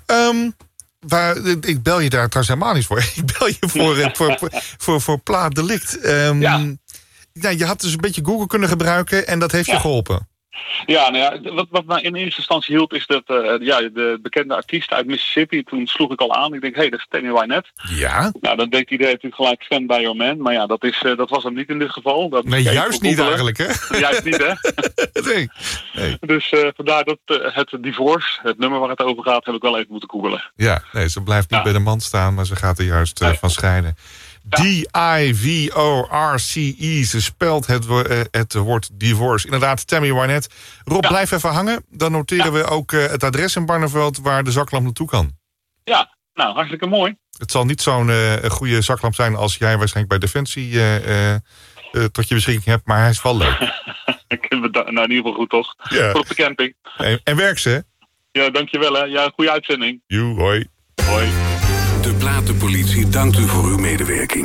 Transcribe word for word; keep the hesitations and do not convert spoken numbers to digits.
Um, waar, ik bel je daar trouwens helemaal niet voor. Ik bel je voor, uh, voor, voor, voor, voor plaat delict. Um, ja. Nou, je had dus een beetje Google kunnen gebruiken en dat heeft ja. je geholpen. Ja, nou ja, wat, wat mij in eerste instantie hielp is dat uh, ja, de bekende artiest uit Mississippi, toen sloeg ik al aan. Ik denk, hé, hey, dat is Tammy Wynette. Ja. Nou, dan denkt iedereen natuurlijk gelijk Stand By Your Man. Maar ja, dat, is, uh, dat was hem niet in dit geval. Dat nee, juist niet eigenlijk, hè? Juist niet, hè? nee. nee. Dus uh, vandaar dat uh, het divorce, het nummer waar het over gaat, heb ik wel even moeten googelen. Ja, nee, ze blijft niet ja. bij de man staan, maar ze gaat er juist uh, nee. van scheiden. Ja. D I V O R C E. Ze spelt het, uh, het woord divorce. Inderdaad, Tammy Wynette. Rob, ja. blijf even hangen. Dan noteren ja. we ook uh, het adres in Barneveld waar de zaklamp naartoe kan. Ja, nou, hartstikke mooi. Het zal niet zo'n uh, goede zaklamp zijn als jij waarschijnlijk bij Defensie uh, uh, uh, tot je beschikking hebt. Maar hij is wel leuk. nou, in ieder geval goed, toch? Ja. Voor op de camping. En, en werk ze, hè? Ja, dankjewel, hè. Ja, goede uitzending. Joe, hoi. Hoi. De Platenpolitie dankt u voor uw medewerking.